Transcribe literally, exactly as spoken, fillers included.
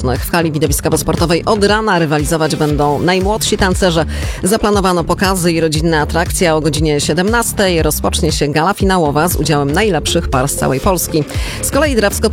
tanecznych. W hali widowiskowo-sportowej od rana rywalizować będą najmłodsi tancerze. Zaplanowano pokazy i rodzinne atrakcje. O godzinie siedemnastej rozpocznie się gala finałowa z udziałem najlepszych par z całej Polski. Z kolei Drawsko